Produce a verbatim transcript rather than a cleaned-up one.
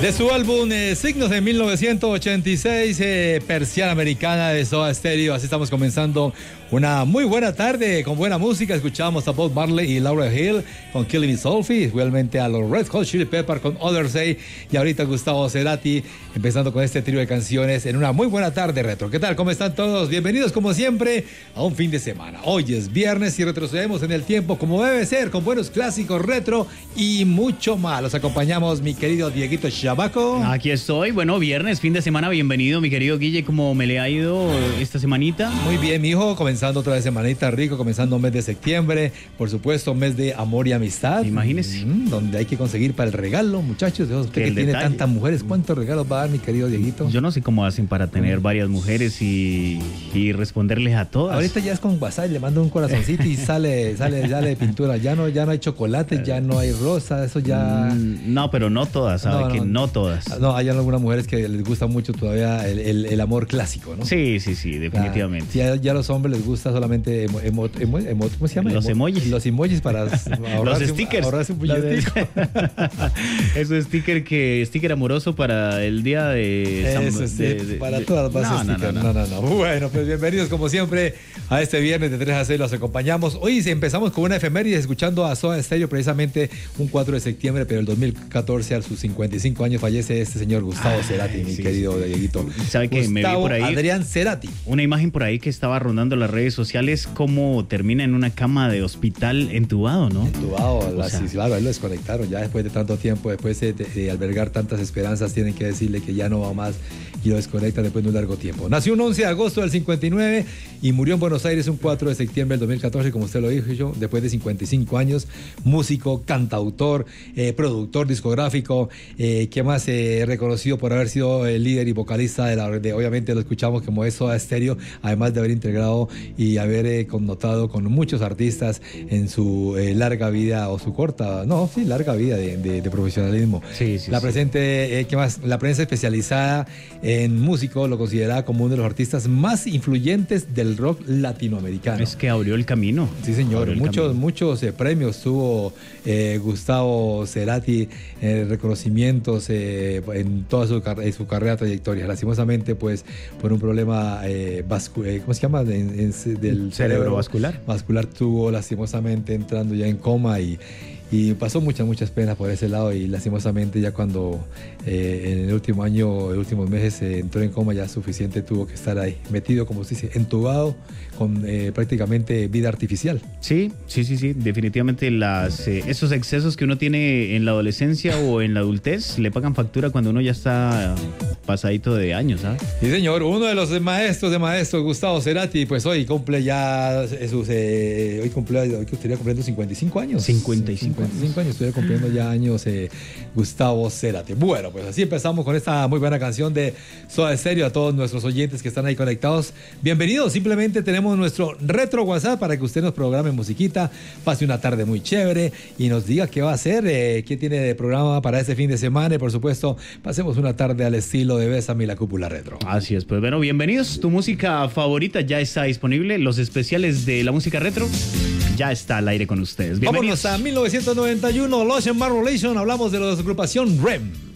De su álbum eh, Signos de mil novecientos ochenta y seis, eh, Persiana Americana de Soda Stereo. Así estamos comenzando una muy buena tarde con buena música. Escuchamos a Bob Marley y Lauryn Hill con Killing Me Softly, igualmente a los Red Hot Chili Peppers con Others Say, y ahorita Gustavo Cerati empezando con este trío de canciones en una muy buena tarde retro. ¿Qué tal? ¿Cómo están todos? Bienvenidos como siempre a un fin de semana. Hoy es viernes y retrocedemos en el tiempo como debe ser, con buenos clásicos retro y mucho más. Los acompañamos mi querido Dieguito Chabaco. Aquí estoy, bueno, viernes, fin de semana, bienvenido mi querido Guille. ¿Cómo me le ha ido esta semanita? Muy bien, mijo, comenzando otra vez semanita rico, comenzando mes de septiembre, por supuesto, mes de amor y amistad. Imagínese. Mm, donde hay que conseguir para el regalo, muchachos. Usted que, que tiene detalle. Tantas mujeres, ¿cuántos regalos va a dar mi querido Dieguito? Yo no sé cómo hacen para tener mm. varias mujeres y, y responderles a todas. Ahorita ya es con WhatsApp, le mando un corazoncito y sale, sale, sale de pintura. Ya no, ya no hay chocolate, ya no hay rosa, eso ya... Mm, no, pero no todas, ¿sabe? No, no, que no todas. No, hay algunas mujeres que les gusta mucho todavía el, el, el amor clásico, ¿no? Sí, sí, sí, definitivamente. Ah, ya, ya a los hombres les gusta solamente emo, emo, emo, emo, ¿cómo se llama? Los emo, emojis. Los emojis para ahorrarse, los stickers. Ahorrarse un puñetico. Eso sticker que sticker amoroso para el día de... Eso sí, de, de, para de, todas las bases. No, no, no, no, no, no. Bueno, pues bienvenidos como siempre a este viernes de tres a seis, los acompañamos. Hoy empezamos con una efeméride escuchando a Soda Stereo, precisamente un cuatro de septiembre, pero el dos mil catorce, a sus cincuenta y cinco años, fallece este señor Gustavo Ay, Cerati, mi sí, querido sí. Dieguito. ¿Sabe que me vi por ahí? Adrián Cerati. Una imagen por ahí que estaba rondando las redes sociales, cómo termina en una cama de hospital entubado, ¿no? Entubado, la, sí, claro, ahí lo desconectaron ya después de tanto tiempo, después de, de, de albergar tantas esperanzas, tienen que decirle que ya no va más y lo desconectan después de un largo tiempo. Nació un once de agosto del cincuenta y nueve y murió en Buenos Aires un cuatro de septiembre del dos mil catorce, como usted lo dijo yo, después de cincuenta y cinco años, músico, cantautor, eh, productor discográfico, eh, que más eh, reconocido por haber sido el líder y vocalista de la de, obviamente lo escuchamos como es Soda Stereo, además de haber integrado y haber eh, connotado con muchos artistas en su eh, larga vida o su corta, no, sí, larga vida de, de, de profesionalismo. Sí, sí, la sí. presente, eh, ¿qué más? La prensa especializada en músico lo considera como uno de los artistas más influyentes del rock latinoamericano. Es que abrió el camino. Sí, señor. Muchos, camino. muchos eh, premios tuvo eh, Gustavo Cerati, eh, reconocimientos eh, en toda su, car- su carrera, trayectoria. Lastimosamente, pues, por un problema eh, vascu- eh, ¿cómo se llama? En, en, del cerebro vascular. Vascular tuvo lastimosamente entrando ya en coma y Y pasó muchas, muchas penas por ese lado y lastimosamente ya cuando eh, en el último año, en los últimos meses eh, entró en coma, ya suficiente tuvo que estar ahí, metido, como se dice, entubado, con eh, prácticamente vida artificial. Sí, sí, sí, sí, definitivamente las, eh, esos excesos que uno tiene en la adolescencia o en la adultez le pagan factura cuando uno ya está pasadito de años, ¿sabes? Sí, señor, uno de los maestros de maestros, Gustavo Cerati, pues hoy cumple ya sus, eh, hoy cumple, hoy estaría cumpliendo cincuenta y cinco años. cincuenta y cinco. cincuenta y cinco años, estoy cumpliendo ya años eh, Gustavo Cerati. Bueno, pues así empezamos con esta muy buena canción de Soda Stereo. A todos nuestros oyentes que están ahí conectados, bienvenidos. Simplemente tenemos nuestro retro WhatsApp para que usted nos programe musiquita, pase una tarde muy chévere y nos diga qué va a hacer, eh, qué tiene de programa para este fin de semana y por supuesto pasemos una tarde al estilo de Bésame la Cúpula Retro. Así es, pues bueno, bienvenidos. Tu música favorita ya está disponible. Los especiales de la música retro ya está al aire con ustedes. Bienvenidos. Vámonos a mil novecientos noventa y uno, Lost in Marvelation. Hablamos de la agrupación R E M.